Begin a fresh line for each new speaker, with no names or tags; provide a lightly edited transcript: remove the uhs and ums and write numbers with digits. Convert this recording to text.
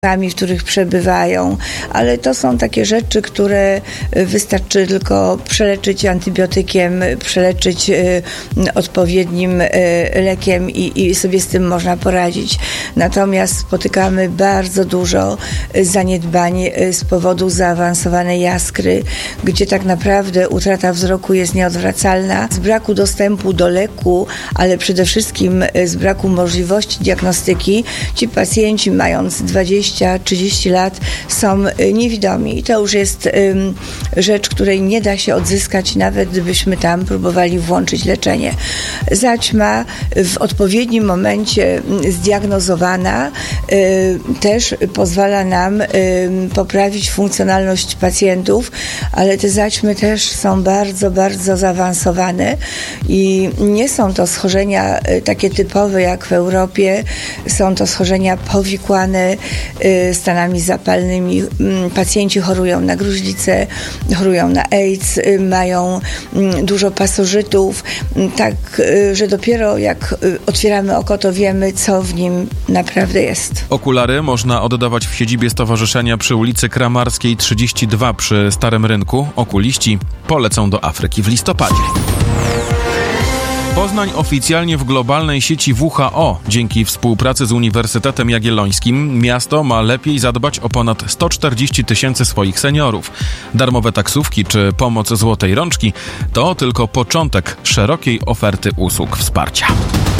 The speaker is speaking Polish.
w których przebywają, ale to są takie rzeczy, które wystarczy tylko przeleczyć antybiotykiem, przeleczyć odpowiednim lekiem i sobie z tym można poradzić. Natomiast spotykamy bardzo dużo zaniedbań z powodu zaawansowanej jaskry, gdzie tak naprawdę utrata wzroku jest nieodwracalna. Z braku dostępu do leku, ale przede wszystkim z braku możliwości diagnostyki, ci pacjenci mając 20-30 lat są niewidomi. I to już jest rzecz, której nie da się odzyskać, nawet gdybyśmy tam próbowali włączyć leczenie. Zaćma w odpowiednim momencie zdiagnozowana też pozwala nam poprawić funkcjonalność pacjentów, ale te zaćmy też są bardzo, bardzo zaawansowane i nie są to schorzenia takie typowe jak w Europie, są to schorzenia powikłane stanami zapalnymi. Pacjenci chorują na gruźlicę, chorują na AIDS, mają dużo pasożytów, tak, że dopiero jak otwieramy oko, to wiemy, co w nim naprawdę jest.
Okulary można oddawać w siedzibie stowarzyszenia przy ulicy Kramarskiej 32 przy Starym Rynku. Okuliści polecą do Afryki w listopadzie. Poznań oficjalnie w globalnej sieci WHO. Dzięki współpracy z Uniwersytetem Jagiellońskim miasto ma lepiej zadbać o ponad 140 000 swoich seniorów. Darmowe taksówki czy pomoc Złotej Rączki to tylko początek szerokiej oferty usług wsparcia.